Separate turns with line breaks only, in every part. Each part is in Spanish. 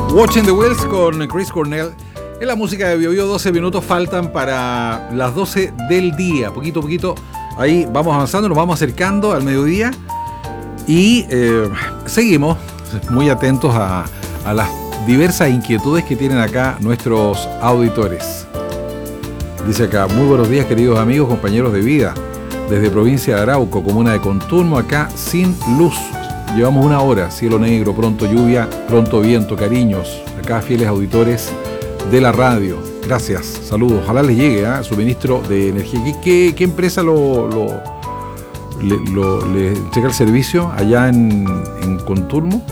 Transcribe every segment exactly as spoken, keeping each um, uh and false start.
Watching the Wheels con Chris Cornell. En la música de Bio Bio, doce minutos faltan para las doce del día. Poquito a poquito, ahí vamos avanzando, nos vamos acercando al mediodía. Y eh, seguimos muy atentos a, a las diversas inquietudes que tienen acá nuestros auditores. Dice acá, muy buenos días queridos amigos, compañeros de vida. Desde provincia de Arauco, comuna de Conturmo, acá sin luz. Llevamos una hora, cielo negro, pronto lluvia, pronto viento, cariños. Acá fieles auditores de la radio. Gracias, saludos. Ojalá les llegue ¿eh? Suministro de energía. ¿Qué, qué, qué empresa lo, lo, le, lo, le entrega el servicio allá en, en Conturmo?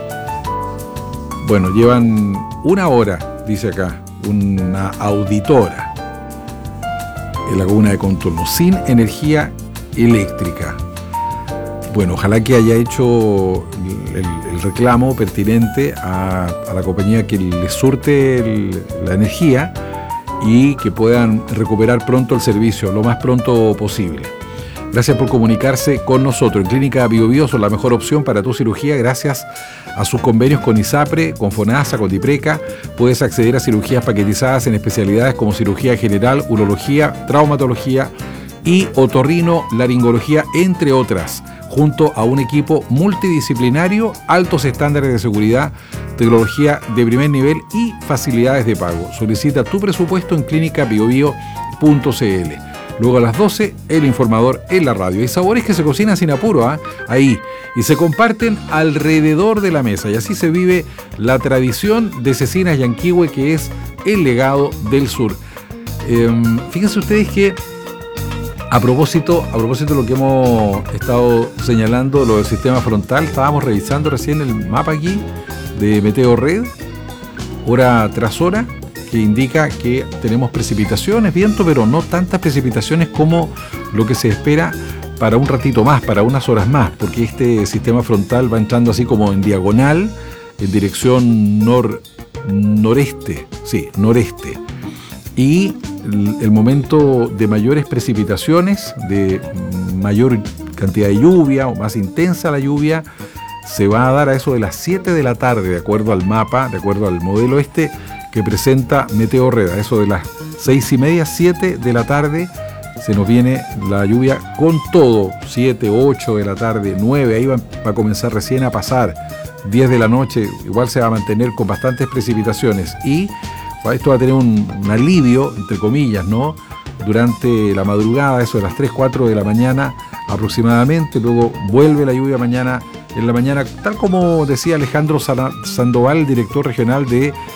Bueno, llevan una hora, dice acá, una auditora en la comuna de Conturmo, sin energía eléctrica. Bueno, ojalá que haya hecho el, el reclamo pertinente a, a la compañía que les surte el, la energía y que puedan recuperar pronto el servicio, lo más pronto posible. Gracias por comunicarse con nosotros. En Clínica Bio Bio son la mejor opción para tu cirugía gracias a sus convenios con ISAPRE, con FONASA, con DIPRECA. Puedes acceder a cirugías paquetizadas en especialidades como cirugía general, urología, traumatología y otorrino-laringología, entre otras, junto a un equipo multidisciplinario, altos estándares de seguridad, tecnología de primer nivel y facilidades de pago. Solicita tu presupuesto en clínica bio bio punto c l. Luego a las doce, el informador en la radio. Hay sabores que se cocinan sin apuro, ¿eh? Ahí, y se comparten alrededor de la mesa. Y así se vive la tradición de Cecinas Yanquihue, que es el legado del sur. Eh, fíjense ustedes que A propósito, a propósito de lo que hemos estado señalando, lo del sistema frontal, estábamos revisando recién el mapa aquí de Meteo Red, hora tras hora, que indica que tenemos precipitaciones, viento, pero no tantas precipitaciones como lo que se espera para un ratito más, para unas horas más, porque este sistema frontal va entrando así como en diagonal, en dirección nor, noreste, sí, noreste. Y el momento de mayores precipitaciones, de mayor cantidad de lluvia o más intensa la lluvia, se va a dar a eso de las siete de la tarde, de acuerdo al mapa, de acuerdo al modelo este que presenta Meteo Red. A eso de las seis y media, siete de la tarde, se nos viene la lluvia con todo. siete, ocho de la tarde, nueve, ahí va, va a comenzar recién a pasar. diez de la noche, igual se va a mantener con bastantes precipitaciones. Y esto va a tener un, un alivio, entre comillas, ¿no? Durante la madrugada, eso de las tres, cuatro de la mañana aproximadamente. Luego vuelve la lluvia mañana en la mañana, tal como decía Alejandro Sandoval, director regional de